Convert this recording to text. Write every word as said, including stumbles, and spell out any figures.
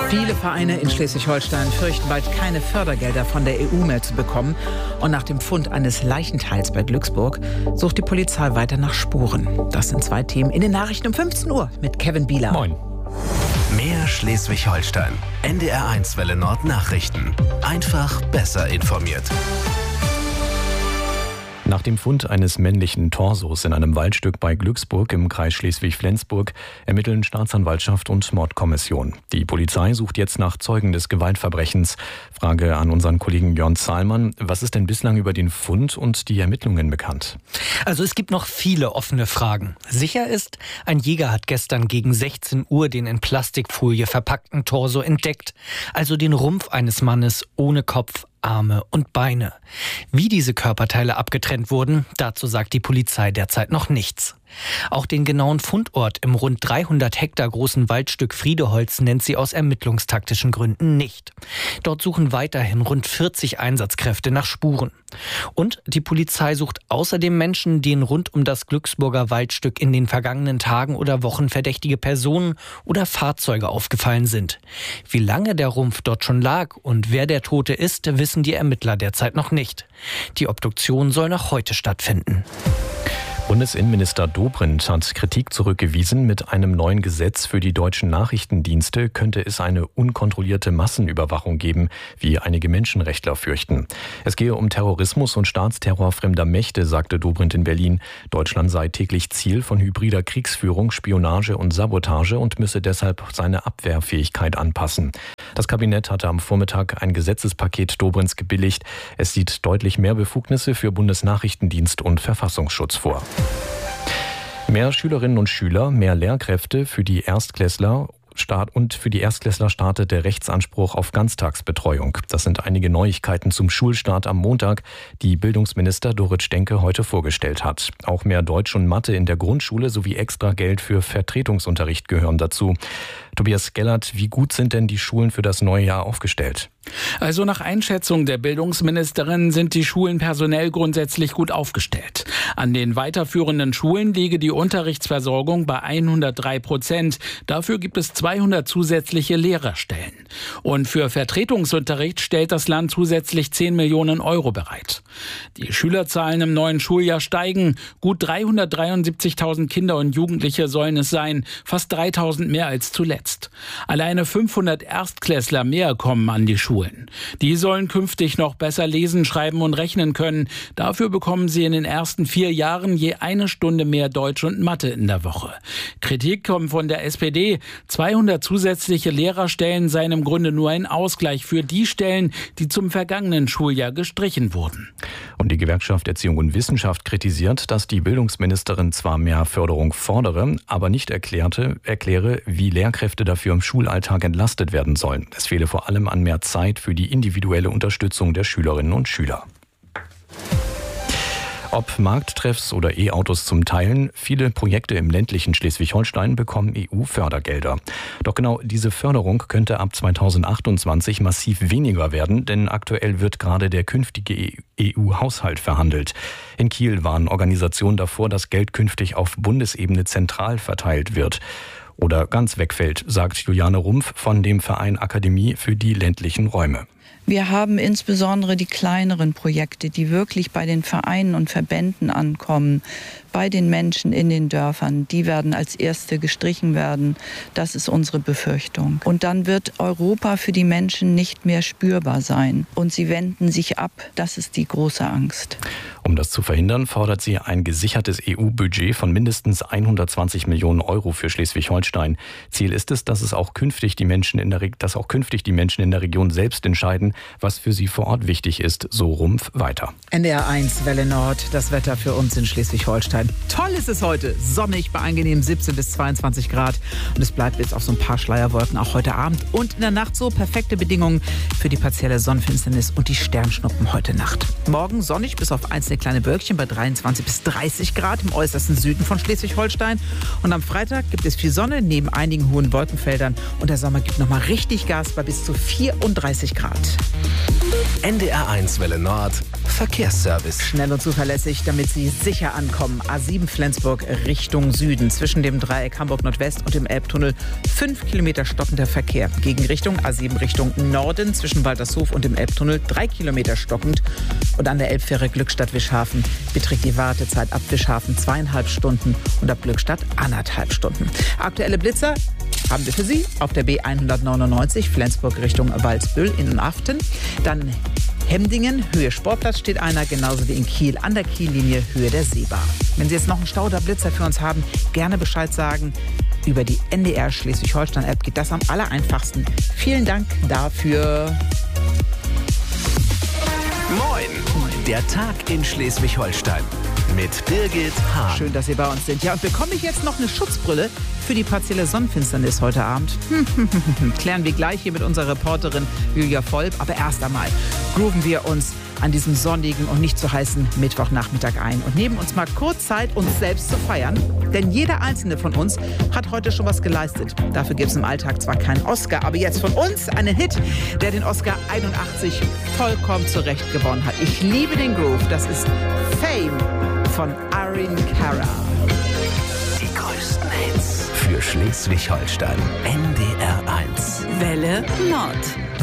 Viele Vereine in Schleswig-Holstein fürchten bald keine Fördergelder von der E U mehr zu bekommen. Und nach dem Fund eines Leichenteils bei Glücksburg sucht die Polizei weiter nach Spuren. Das sind zwei Themen in den Nachrichten um fünfzehn Uhr mit Kevin Bieler. Moin. Mehr Schleswig-Holstein. N D R eins Welle Nord Nachrichten. Einfach besser informiert. Nach dem Fund eines männlichen Torsos in einem Waldstück bei Glücksburg im Kreis Schleswig-Flensburg ermitteln Staatsanwaltschaft und Mordkommission. Die Polizei sucht jetzt nach Zeugen des Gewaltverbrechens. Frage an unseren Kollegen Jörn Zahlmann. Was ist denn bislang über den Fund und die Ermittlungen bekannt? Also es gibt noch viele offene Fragen. Sicher ist, ein Jäger hat gestern gegen sechzehn Uhr den in Plastikfolie verpackten Torso entdeckt. Also den Rumpf eines Mannes ohne Kopf, Arme und Beine. Wie diese Körperteile abgetrennt wurden, dazu sagt die Polizei derzeit noch nichts. Auch den genauen Fundort im rund dreihundert Hektar großen Waldstück Friedeholz nennt sie aus ermittlungstaktischen Gründen nicht. Dort suchen weiterhin rund vierzig Einsatzkräfte nach Spuren. Und die Polizei sucht außerdem Menschen, denen rund um das Glücksburger Waldstück in den vergangenen Tagen oder Wochen verdächtige Personen oder Fahrzeuge aufgefallen sind. Wie lange der Rumpf dort schon lag und wer der Tote ist, wissen die Ermittler derzeit noch nicht. Die Obduktion soll noch heute stattfinden. Bundesinnenminister Dobrindt hat Kritik zurückgewiesen. Mit einem neuen Gesetz für die deutschen Nachrichtendienste könnte es eine unkontrollierte Massenüberwachung geben, wie einige Menschenrechtler fürchten. Es gehe um Terrorismus und Staatsterror fremder Mächte, sagte Dobrindt in Berlin. Deutschland sei täglich Ziel von hybrider Kriegsführung, Spionage und Sabotage und müsse deshalb seine Abwehrfähigkeit anpassen. Das Kabinett hatte am Vormittag ein Gesetzespaket Dobrindts gebilligt. Es sieht deutlich mehr Befugnisse für Bundesnachrichtendienst und Verfassungsschutz vor. Mehr Schülerinnen und Schüler, mehr Lehrkräfte für die Erstklässler und für die Erstklässler startet der Rechtsanspruch auf Ganztagsbetreuung. Das sind einige Neuigkeiten zum Schulstart am Montag, die Bildungsminister Dorit Stenke heute vorgestellt hat. Auch mehr Deutsch und Mathe in der Grundschule sowie extra Geld für Vertretungsunterricht gehören dazu. Tobias Gellert, wie gut sind denn die Schulen für das neue Jahr aufgestellt? Also nach Einschätzung der Bildungsministerin sind die Schulen personell grundsätzlich gut aufgestellt. An den weiterführenden Schulen liege die Unterrichtsversorgung bei hundertdrei Prozent. Dafür gibt es zweihundert zusätzliche Lehrerstellen. Und für Vertretungsunterricht stellt das Land zusätzlich zehn Millionen Euro bereit. Die Schülerzahlen im neuen Schuljahr steigen. Gut dreihundertdreiundsiebzigtausend Kinder und Jugendliche sollen es sein, fast dreitausend mehr als zuletzt. Alleine fünfhundert Erstklässler mehr kommen an die Schulen. Die sollen künftig noch besser lesen, schreiben und rechnen können. Dafür bekommen sie in den ersten vier Jahren je eine Stunde mehr Deutsch und Mathe in der Woche. Kritik kommt von der S P D. zweihundert zusätzliche Lehrerstellen seien im Grunde nur ein Ausgleich für die Stellen, die zum vergangenen Schuljahr gestrichen wurden. Und die Gewerkschaft Erziehung und Wissenschaft kritisiert, dass die Bildungsministerin zwar mehr Förderung fordere, aber nicht erklärte, erkläre, wie Lehrkräfte dafür im Schulalltag entlastet werden sollen. Es fehle vor allem an mehr Zeit für die individuelle Unterstützung der Schülerinnen und Schüler. Ob Markttreffs oder E-Autos zum Teilen, viele Projekte im ländlichen Schleswig-Holstein bekommen E U-Fördergelder. Doch genau diese Förderung könnte ab zweitausendachtundzwanzig massiv weniger werden, denn aktuell wird gerade der künftige E U-Haushalt verhandelt. In Kiel warnen Organisationen davor, dass Geld künftig auf Bundesebene zentral verteilt wird oder ganz wegfällt, sagt Juliane Rumpf von dem Verein Akademie für die ländlichen Räume. Wir haben insbesondere die kleineren Projekte, die wirklich bei den Vereinen und Verbänden ankommen, bei den Menschen in den Dörfern. Die werden als erste gestrichen werden. Das ist unsere Befürchtung. Und dann wird Europa für die Menschen nicht mehr spürbar sein. Und sie wenden sich ab. Das ist die große Angst. Um das zu verhindern, fordert sie ein gesichertes E U-Budget von mindestens hundertzwanzig Millionen Euro für Schleswig-Holstein. Ziel ist es, dass es auch künftig die Menschen in der Re- dass auch künftig die Menschen in der Region selbst entscheiden, was für sie vor Ort wichtig ist, so Rumpf weiter. N D R eins Welle Nord, das Wetter für uns in Schleswig-Holstein. Toll ist es heute, sonnig bei angenehmen siebzehn bis zweiundzwanzig Grad und es bleibt bis auf so ein paar Schleierwolken auch heute Abend und in der Nacht so perfekte Bedingungen für die partielle Sonnenfinsternis und die Sternschnuppen heute Nacht. Morgen sonnig bis auf einzelne kleine Wölkchen bei dreiundzwanzig bis dreißig Grad im äußersten Süden von Schleswig-Holstein und am Freitag gibt es viel Sonne neben einigen hohen Wolkenfeldern und der Sommer gibt nochmal richtig Gas bei bis zu vierunddreißig Grad. N D R eins Welle Nord Verkehrsservice. Schnell und zuverlässig, damit Sie sicher ankommen. A sieben Flensburg Richtung Süden. Zwischen dem Dreieck Hamburg Nordwest und dem Elbtunnel fünf Kilometer stockender Verkehr. Gegenrichtung A sieben Richtung Norden zwischen Waltershof und dem Elbtunnel drei Kilometer stockend. Und an der Elbfähre Glückstadt-Wischhafen beträgt die Wartezeit ab Wischhafen zweieinhalb Stunden und ab Glückstadt anderthalb Stunden. Aktuelle Blitzer haben wir für Sie auf der B hundertneunundneunzig Flensburg Richtung Walsbüll in Aften. Dann Hemdingen, Höhe Sportplatz steht einer, genauso wie in Kiel an der Kiellinie Höhe der Seebar. Wenn Sie jetzt noch einen Stau oder Blitzer für uns haben, gerne Bescheid sagen. Über die N D R Schleswig-Holstein-App geht das am allereinfachsten. Vielen Dank dafür. Moin, der Tag in Schleswig-Holstein mit Birgit Hahn. Schön, dass Sie bei uns sind. Ja, und bekomme ich jetzt noch eine Schutzbrille für die partielle Sonnenfinsternis heute Abend? Klären wir gleich hier mit unserer Reporterin Julia Volb. Aber erst einmal grooven wir uns an diesem sonnigen und nicht so heißen Mittwochnachmittag ein und nehmen uns mal kurz Zeit, uns selbst zu feiern. Denn jeder einzelne von uns hat heute schon was geleistet. Dafür gibt es im Alltag zwar keinen Oscar, aber jetzt von uns einen Hit, der den Oscar einundachtzig vollkommen zurecht gewonnen hat. Ich liebe den Groove. Das ist Fame von Irene Cara. Die größten Hits für Schleswig-Holstein. N D R eins. Welle Nord.